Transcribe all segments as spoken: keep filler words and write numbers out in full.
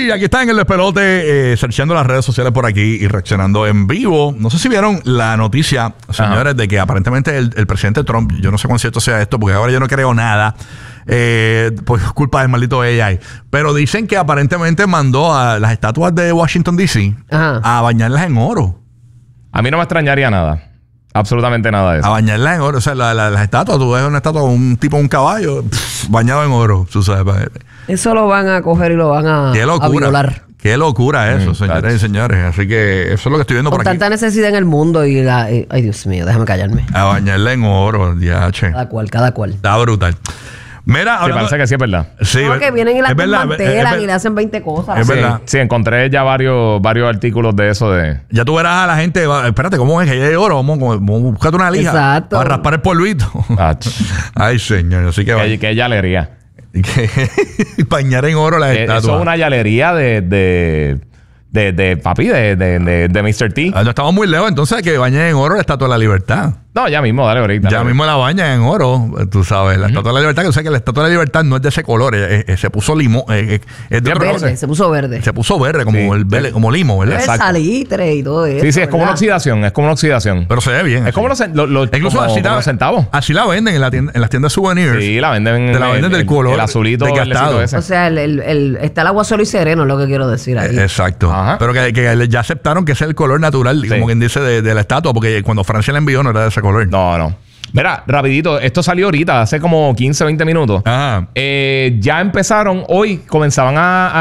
y aquí está en el despelote, eh, searchando las redes sociales por aquí y reaccionando en vivo. No sé si vieron la noticia, señores, Ajá. de que aparentemente el, el presidente Trump, yo no sé cuán cierto sea esto, porque ahora yo no creo nada, eh, pues culpa del maldito A I. Pero dicen que aparentemente mandó a las estatuas de Washington D C Ajá. a bañarlas en oro. A mí no me extrañaría nada. Absolutamente nada de eso. A bañarlas en oro. O sea, la, la, las estatuas, tú ves una estatua con un tipo, un caballo, pff, bañado en oro. Tú sabes. Eso lo van a coger y lo van a, Qué locura. a violar. Qué locura eso, mm, señores claro. y señores. Así que eso es lo que estoy viendo Con por aquí. tanta necesidad en el mundo y la... Y, ay, Dios mío, déjame callarme. A bañarla en oro, D H. Cada cual, cada cual. Está brutal. Mira, sí, parece que sí es verdad. Sí, no, que vienen y la desmantelan y le hacen veinte cosas. Es sí, verdad. Sí, encontré ya varios, varios artículos de eso de... Ya tú verás a la gente, va, espérate, ¿cómo es que hay oro? Vamos, vamos, búscate una lija. Exacto. Para raspar el polvito. Ay, señor, así que va. Qué, qué llalería. Bañar en oro la estatua. Eso es una llalería de... de... De, de papi, de, de, de, de mister T. No estamos muy lejos, entonces que bañen en oro la Estatua de la Libertad. No, ya mismo, dale ahorita. Ya dale. mismo la bañan en oro, tú sabes. La uh-huh. Estatua de la Libertad, que tú sabes que la Estatua de la Libertad no es de ese color, es, es, se puso limo, es, es de otro verde, color. Se puso verde. Se puso verde, como, sí. el verde, como limo, ¿verdad? Es salitre y todo eso. Sí, sí, es ¿verdad? como una oxidación, es como una oxidación. Pero se ve bien. Es así. como los, lo, lo, Incluso como, así, como la, los centavos. Así la venden en, la tienda, en las tiendas de souvenirs. Sí, la venden. Te la venden el, del el, color. El azulito desgastado. ese. O sea, el, el, el, está el agua solo y sereno, es lo que quiero decir ahí. Exacto. Ajá. Pero que, que ya aceptaron que ese es el color natural, sí. como quien dice, de, de la estatua, porque cuando Francia la envió no era de ese color. No, no. Mira, rapidito, esto salió ahorita, hace como quince, veinte minutos. Ajá. Eh, ya empezaron, hoy comenzaban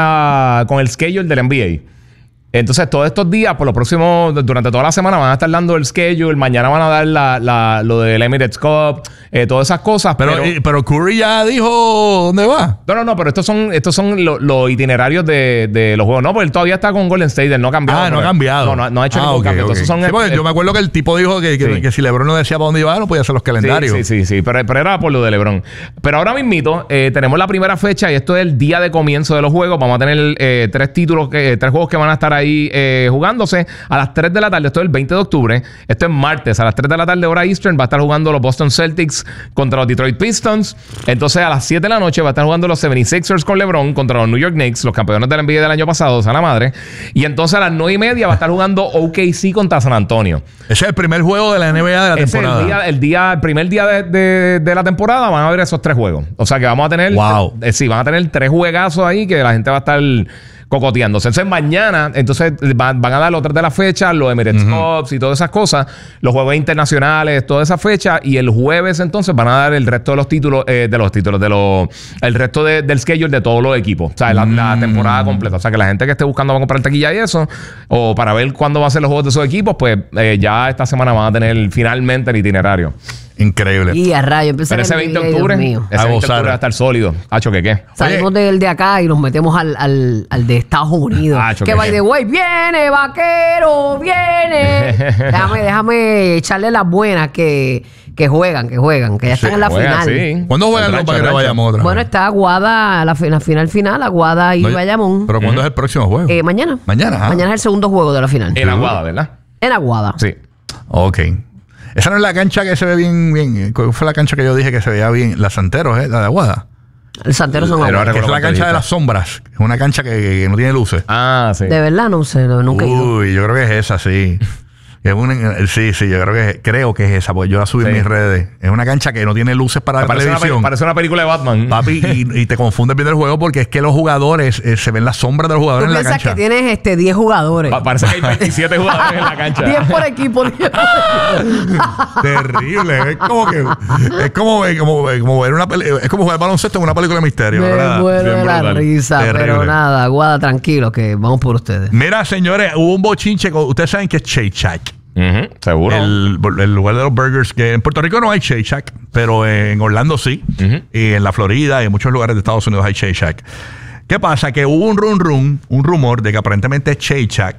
a, a con el schedule del N B A. Entonces, todos estos días, por los próximos, durante toda la semana, van a estar dando el schedule. Mañana van a dar la, la, lo del Emirates Cup, eh, todas esas cosas. Pero, pero, y, pero Curry ya dijo dónde va. No, no, no, pero estos son, estos son los lo itinerarios de, de los juegos. No, porque él todavía está con Golden State, él no ha cambiado. Ah, no ha cambiado. No, no, no ha hecho ah, ningún okay, cambio. Okay. Entonces son sí, porque el, yo me acuerdo que el tipo dijo que, que, sí. que si LeBron no decía para dónde iba, no podía hacer los calendarios. Sí, sí, sí, sí. Pero, pero era por lo de LeBron. Pero ahora mismito, eh, tenemos la primera fecha y esto es el día de comienzo de los juegos. Vamos a tener eh, tres títulos, que, tres juegos que van a estar ahí eh, jugándose a las tres de la tarde. Esto es el veinte de octubre. Esto es martes. A las tres de la tarde, hora Eastern, va a estar jugando los Boston Celtics contra los Detroit Pistons. Entonces, a las siete de la noche va a estar jugando los setenta y seis ers con LeBron contra los New York Knicks, los campeones del N B A del año pasado, a la madre. Y entonces a las nueve y media va a estar jugando O K C contra San Antonio. Ese es el primer juego de la N B A de la Ese temporada. Es el, día, el, día, el primer día de, de, de la temporada van a haber esos tres juegos. O sea que vamos a tener... Wow. Eh, sí, van a tener tres juegazos ahí que la gente va a estar cocoteándose. Entonces mañana, entonces van, van a dar otras de las fechas, los Emirates uh-huh. Cups y todas esas cosas, los juegos internacionales, toda esa fecha, y el jueves entonces van a dar el resto de los títulos, eh, de los títulos, de los, el resto de, del schedule de todos los equipos. O sea, la, mm. la temporada completa. O sea, que la gente que esté buscando va a comprar taquilla y eso, o para ver cuándo van a ser los juegos de esos equipos, pues eh, ya esta semana van a tener finalmente el itinerario. Increíble. Y a rayo, empezar ese veinte de octubre, ese veinte de octubre va a estar sólido. Hacho, ¿qué qué? Salimos Oye. del de acá y nos metemos al, al, al de Estados Unidos. Hacho, que by the way, viene, vaquero, viene. déjame, déjame echarle las buenas que, que juegan, que juegan, que ya sí, están en la juegan, final. Sí. ¿Cuándo juegan los vaqueros de Bayamón otra vez? Bueno, está Aguada, la, la final final, Aguada y no, Bayamón. ¿Pero cuándo uh-huh. es el próximo juego? Eh, mañana. Mañana. Ah. Mañana es el segundo juego de la final. En Aguada, ¿verdad? En Aguada. Sí. Ok. Esa no es la cancha que se ve bien, bien. ¿Cuál fue la cancha que yo dije que se veía bien? La Santeros, ¿eh? La de Aguada. El Santero son Aguada. Que es la cancha de las sombras. Es una cancha que, que no tiene luces. Ah, sí. De verdad, no sé. No, nunca he ido. Uy, yo creo que es esa, sí. Es una, sí, sí, yo creo que, creo que es esa, porque yo la subí sí. en mis redes. Es una cancha que no tiene luces para la parece televisión. Una, parece una película de Batman. Papi, y, y te confundes viendo el juego porque es que los jugadores, eh, se ven las sombras de los jugadores en la cancha. Tú piensas que tienes este, diez jugadores. Pa parece que hay veintisiete jugadores en la cancha. diez por equipo. diez por equipo. Terrible. Es como que... Es como, como, como ver una... Es como jugar baloncesto en una película de misterio, Me ¿verdad? muero de la risa. Terrible. Pero nada, Aguada, tranquilo, que vamos por ustedes. Mira, señores, hubo un bochinche. Ustedes saben que es Shake Shack. Uh-huh, seguro. El, el lugar de los burgers, que en Puerto Rico no hay Shake Shack, pero en Orlando sí. Uh-huh. Y en la Florida y en muchos lugares de Estados Unidos hay Shake Shack. ¿Qué pasa? Que hubo un rum rum, un rumor de que aparentemente Shake Shack,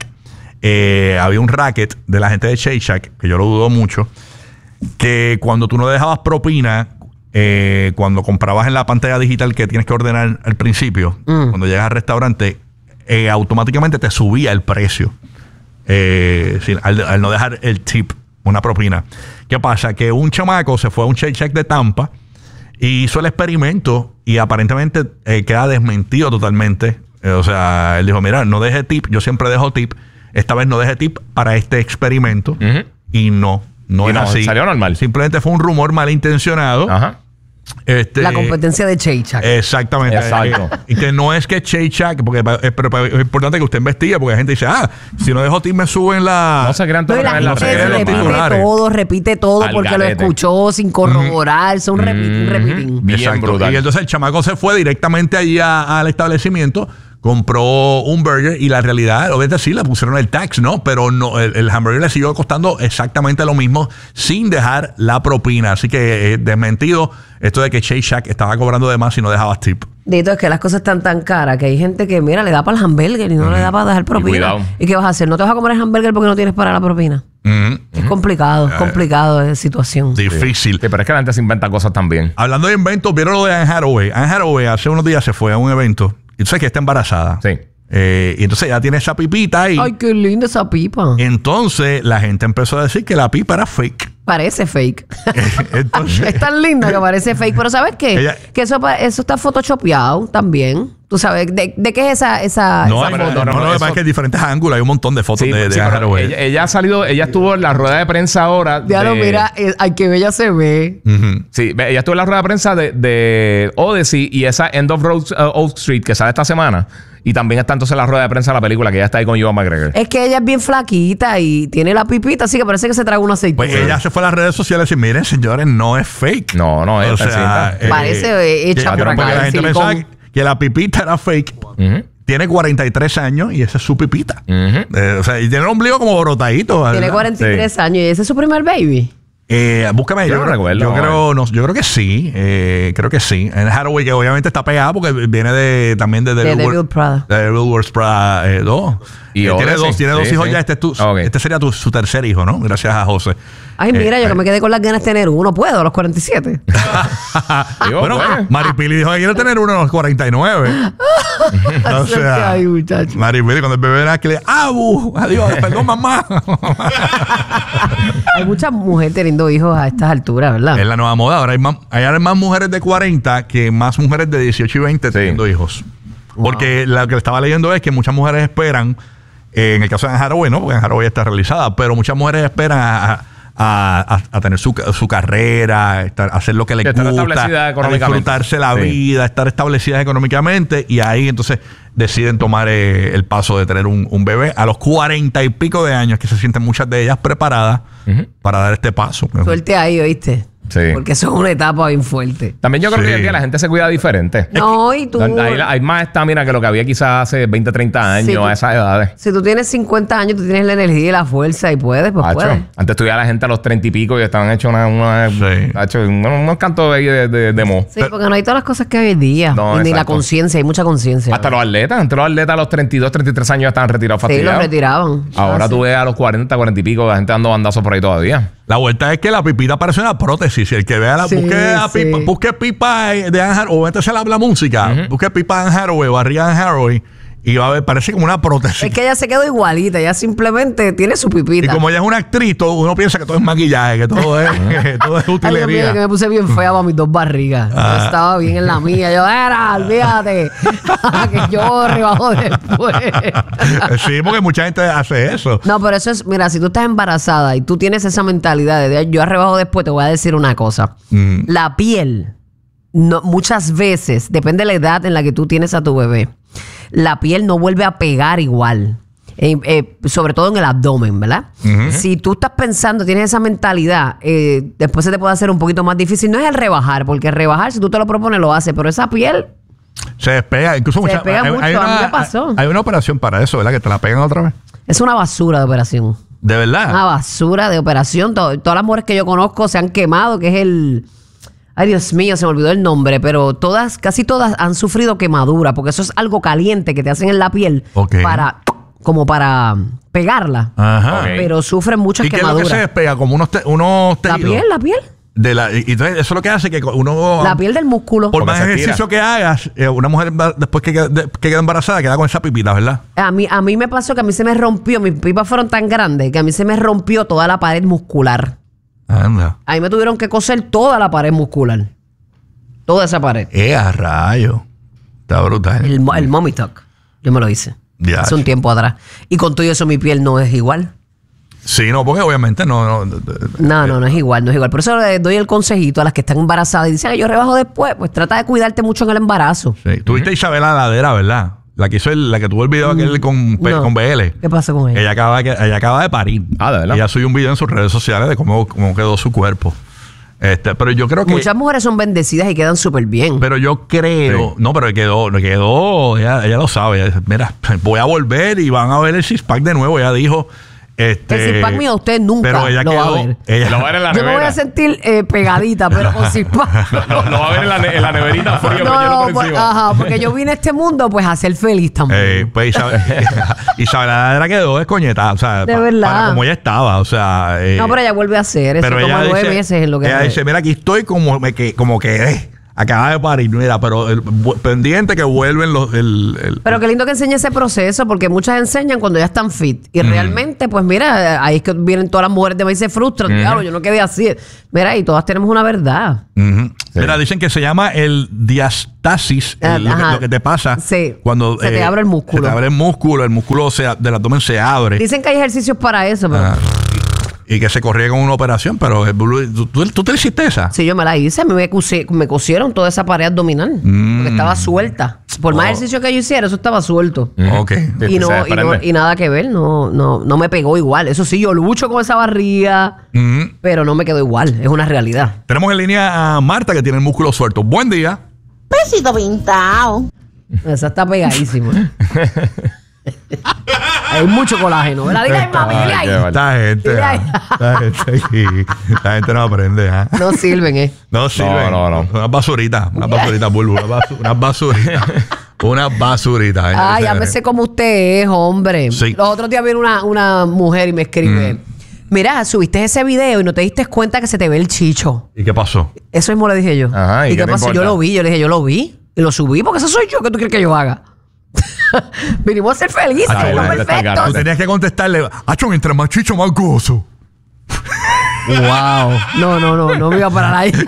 eh, había un racket de la gente de Shake Shack, que yo lo dudo mucho, que cuando tú no dejabas propina, eh, cuando comprabas en la pantalla digital que tienes que ordenar al principio, mm. cuando llegas al restaurante, eh, automáticamente te subía el precio. Eh, sin, al, al no dejar el tip, una propina. ¿Qué pasa? Que un chamaco se fue a un Shake Shack de Tampa y hizo el experimento y aparentemente eh, queda desmentido totalmente Eh, o sea, él dijo, mira, no deje tip. Yo siempre dejo tip. Esta vez no deje tip para este experimento. Uh-huh. Y no, no y era no, así. Salió normal. Simplemente fue un rumor malintencionado. Ajá. Este, la competencia de Shake Shack. Exactamente. Exacto. Y que no es que Shake Shack, porque es, pero es importante que usted investigue, porque la gente dice, ah, si no dejo tip me suben la... No se crean no, todo la en la gente red. repite todo, repite todo Al porque garete. lo escuchó sin corroborar. Son repeating, repeating. Bien Exacto. brutal. Y entonces el chamaco se fue directamente allí a- al establecimiento, compró un burger y la realidad, obviamente sí, le pusieron el tax, ¿no? Pero no, el, el hamburger le siguió costando exactamente lo mismo sin dejar la propina. Así que eh, desmentido esto de que Shake Shack estaba cobrando de más y no dejaba tip. Dito, es que las cosas están tan caras que hay gente que, mira, le da para el hamburger y no uh-huh. le da para dejar propina. Y cuidado. ¿Y qué vas a hacer? ¿No te vas a comer el hamburger porque no tienes para la propina? Uh-huh. Es complicado, es complicado esa situación. Difícil. Sí, pero es que la gente se inventa cosas también. Hablando de inventos, ¿vieron lo de Anne Hathaway? Anne Hathaway hace unos días se fue a un evento y tú sabes que está embarazada. Sí. Eh, y entonces ya tiene esa pipita ahí. Ay, qué linda esa pipa. Entonces la gente empezó a decir que la pipa era fake. Parece fake. Entonces, es tan linda que parece fake. Pero ¿sabes qué? Ella- que eso, pa- eso está photoshopeado también. Tú sabes, ¿de, de qué es esa, esa, no, esa hay- pero- foto? no, no, no, lo que eso- pasa es que hay diferentes ángulos. Hay un montón de fotos Sí, de, de sí, Anne pero Hathaway. ella, ella ha salido, ella estuvo en la rueda de prensa ahora. Diablo, de- mira, eh, ay, qué bella se ve. Ujú. Sí, ve, ella estuvo en la rueda de prensa de, de Odyssey y esa End of Road, uh, Oak Street que sale esta semana. Y también está entonces la rueda de prensa de la película que ella está ahí con Ewan McGregor. Es que ella es bien flaquita y tiene la pipita, así que parece que se traga una aceituna. Pues ella se fue a las redes sociales y miren, señores, no es fake. No, no, es O sea, eh, Parece, eh, hecha que- por acá, porque la de gente silicón. pensaba que la pipita era fake. Ujú. Tiene cuarenta y tres años y esa es su pipita. Ujú. Eh, o sea, y tiene el ombligo como brotadito. Tiene ¿verdad? cuarenta y tres años y ese es su primer baby. Eh, búscame, Yo yo, no creo, recuerdo, yo, vamos a creo, no, yo creo que sí. Eh, creo que sí. En Hathaway, que obviamente está pegada porque viene de también de De Devil Devil Wor- Prada. de Devil Wears Prada eh, dos. Y Eh, tiene Odyssey. dos, tiene dos Sí, hijos sí. ya. Este, es tu- Ok. este sería tu, su tercer hijo, ¿no? Gracias a José. Ay, mira, Eh, yo que me quedé con las ganas de tener uno. ¿Puedo a los cuarenta y siete? Digo, bueno, pues. Maripili dijo que quiere tener uno a los cuarenta y nueve. o sea, Ay, muchacho. Maripili cuando el bebé era que le ¡Abu! Adiós, perdón, mamá. Hay muchas mujeres teniendo hijos a estas alturas, ¿verdad? Es la nueva moda. Ahora hay más, hay ahora más mujeres de cuarenta que más mujeres de dieciocho y veinte teniendo hijos. Porque lo que estaba leyendo es que muchas mujeres esperan, eh, en el caso de Anne Hathaway, ¿no? Porque Anne Hathaway está realizada, pero muchas mujeres esperan a, a- a- a tener su, su carrera, estar- hacer lo que les Que estar gusta, establecida a económicamente. disfrutarse la Sí. vida, estar establecidas económicamente, y ahí entonces deciden tomar eh, el paso de tener un, un bebé a los cuarenta y pico de años, que se sienten muchas de ellas preparadas Ujú. para dar este paso. Suerte ahí, ¿oíste? Sí. Porque eso es una etapa bien fuerte. También yo creo Sí. que hoy en día la gente se cuida diferente. No, y tú... Hay, hay más estamina que lo que había quizás hace veinte, treinta años Sí, tú- a esas edades. Si tú tienes cincuenta años, tú tienes la energía y la fuerza y puedes, pues Hacho. puedes. Antes estudiaba la gente a los treinta y pico y estaban hechos una, una, Sí. hacho, unos, unos cantos ahí de, de, de mo. Sí, porque no hay todas las cosas que hay hoy en día. No, y ni la exacto. conciencia, hay mucha conciencia. Hasta los atletas, entre los atletas a los treinta y dos, treinta y tres años ya estaban retirados Sí, los fastidiados. retiraban. Ahora Ah, tú sí. ves a los cuarenta, cuarenta y pico, la gente dando bandazos por ahí todavía. La vuelta es que la pipita parece una prótesis. El que vea la Sí, busque, la sí. pipa, busque pipa de Anne Hathaway, o métese a la, la música, busque pipa de Anne Hathaway, barriga de Anne Hathaway, y va a ver, parece como una prótesis. Es que ella se quedó igualita, ella simplemente tiene su Y pipita. como ella es una actriz, todo- uno piensa que todo es maquillaje, que todo es, que todo es Ay, Dios mío, utilería. que me puse bien fea para mis dos barrigas. Ah. Yo estaba bien en la mía. Yo, era, olvídate. que yo rebajo después. Sí, porque mucha gente hace eso. No, pero eso es, mira, si tú estás embarazada y tú tienes esa mentalidad de yo rebajo después, te voy a decir una cosa. Mm. La piel, no, muchas veces, depende de la edad en la que tú tienes a tu bebé, la piel no vuelve a pegar igual. Eh, eh, sobre todo en el abdomen, ¿verdad? Ujú. Si tú estás pensando, tienes esa mentalidad, eh, después se te puede hacer un poquito más difícil. No es el rebajar, porque el rebajar, si tú te lo propones, lo hace, pero esa piel, Se despega, incluso Se mucha- despega mucho, a mí me pasó. Hay una operación para eso, ¿verdad? Que te la pegan otra vez. es una basura de operación. De verdad. Una basura de operación. Todo- todas las mujeres que yo conozco se han quemado, que es el... Ay, Dios mío, se me olvidó el nombre, pero todas, casi todas han sufrido quemadura, porque eso es algo caliente que te hacen en la piel Ok. para, como para pegarla. Ajá. Ok. Pero sufren muchas ¿Y qué es lo que quemaduras. se despega? Como unos, te- unos La tejidos. piel, la piel. De la, y, y entonces eso es lo que hace que uno... La piel del músculo. Por Porque más se estira. ejercicio que hagas, eh, una mujer va- después que queda, de- que queda embarazada queda con esa pipita, ¿verdad? A mí, a mí me pasó que a mí se me rompió, mis pipas fueron tan grandes que a mí se me rompió toda la pared muscular. Anda. A mí me tuvieron que coser toda la pared muscular. Toda esa pared. Eh, a rayo. Está brutal. El, mo- el mommy tuck. Yo me lo hice. Ya. Hace un tiempo atrás. Y con todo eso mi piel no es igual. Sí, no, porque obviamente no... No, no, no, no es igual, no es igual. Por eso le doy el consejito a las que están embarazadas y dicen que yo rebajo después. Pues trata de cuidarte mucho en el embarazo. Sí. Tuviste a Isabela Ladera, ¿verdad? La que hizo el, la que tuvo el video aquel con, no. con B L. ¿Qué pasa con ella? Ella acaba, ella acaba de parir. Ah, ¿de verdad? Ella subió un video en sus redes sociales de cómo, cómo quedó su cuerpo. Este, pero yo creo que... Muchas mujeres son bendecidas y quedan súper bien. Pero yo creo... Sí. No, pero quedó... quedó ella, ella lo sabe. Ella dice, mira, voy a volver y van a ver el six-pack de nuevo. Ella dijo... Este, el six-pack mío usted nunca pero ella lo quedó, va a ver. Ella, lo va a ver en la yo nevera. me voy a sentir eh, pegadita, pero con six-pack. lo, lo va a ver en la, ne en la neverita frío no, con hielo por pues, encima. Ajá, porque yo vine a este mundo pues a ser feliz también. Eh, pues Isabel, Isabel Ladera quedó descoñetada. O sea, de pa, verdad. Para como ella estaba. O sea... Eh, no, pero ella vuelve a hacer. Eso pero toma ella nueve dice, meses en lo que ella hace. dice, mira, aquí estoy como, me, que, como quedé. Acaba de parir, mira, pero el, pendiente que vuelven los... El, el, pero qué lindo que enseñe ese proceso, porque muchas enseñan cuando ya están fit. Y mm. realmente, pues mira, ahí es que vienen todas las mujeres de maíz se frustran. Mm. Claro, yo no quedé así. Mira, y todas tenemos una verdad. Mm-hmm. Sí. Mira, dicen que se llama el diastasis, el, lo, que, lo que te pasa sí. cuando... Se eh, te abre el músculo. Se te abre el músculo, el músculo se, del abdomen se abre. Dicen que hay ejercicios para eso, pero... Ah. Y que se corría con una operación, pero ¿tú, tú, ¿tú te hiciste esa? Sí, yo me la hice. Me, me, cosí, me cosieron toda esa pared abdominal. Mm. Porque estaba suelta. Por más oh. ejercicio que yo hiciera, eso estaba suelto. Mm. Ok. Y, no, y, no, y nada que ver. No, no, no me pegó igual. Eso sí, yo lucho con esa barriga. Mm. Pero no me quedó igual. Es una realidad. Tenemos en línea a Marta, que tiene el músculo suelto. Buen día. Besito pintado. Esa está pegadísima. Hay mucho colágeno, ¿verdad? Dile ahí, mami, dile ahí. Esta gente, dile ahí. Esta gente, esta gente no aprende, ¿eh? No sirven, ¿eh? No sirven. No, no, no. Unas basuritas, unas basuritas, bulbo, unas basuritas. Unas basuritas. Unas basuritas. ¿eh? Ay, ya me sé cómo usted es, hombre. Sí. Los otros días viene una, una mujer y me escribe... Mm. Mira, subiste ese video y no te diste cuenta que se te ve el chicho. ¿Y qué pasó? Eso mismo le dije yo. Ajá, ¿y, ¿Y qué qué pasó? Yo lo vi. Yo le dije, yo lo vi. Y lo subí porque eso soy yo. ¿Qué tú quieres que yo haga? Vinimos a ser felices. Ah, no, perfecto. Tú tenías que contestarle, Acho, mientras más chicho, más gozo. Wow. No, no, no. No me iba a parar ahí.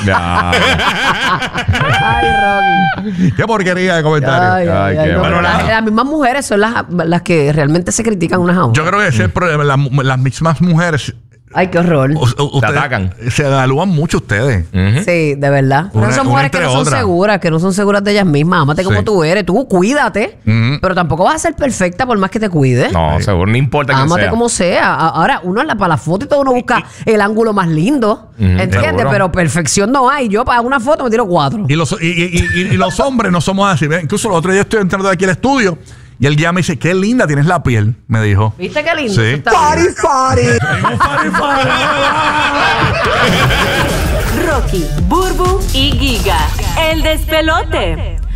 Ay, Rocky. Qué porquería de comentario. Ay, ay, ay, no, bueno, las, las mismas mujeres son las, las que realmente se critican unas a otras. Yo creo que ese es el problema. Las, las mismas mujeres... Ay, qué horror. O, o, te atacan. Se evalúan mucho ustedes. Uh-huh. Sí, de verdad. Una, son mujeres que no son otra. seguras, que no son seguras de ellas mismas. Ámate sí. como tú eres. Tú cuídate. Uh-huh. Pero tampoco vas a ser perfecta por más que te cuides. No, sí. seguro. No importa que sea. Ámate como sea. Ahora, uno para la foto y todo uno busca el ángulo más lindo. Uh-huh. ¿Entiendes? Seguro. Pero perfección no hay. Yo para una foto me tiro cuatro. Y los, y, y, y, y los hombres no somos así. Incluso el otro día estoy entrando de aquí al estudio. Y él ya me dice, qué linda tienes la piel, me dijo. ¿Viste qué lindo? Sí. Party, party. Rocky, Burbu y Giga. El despelote.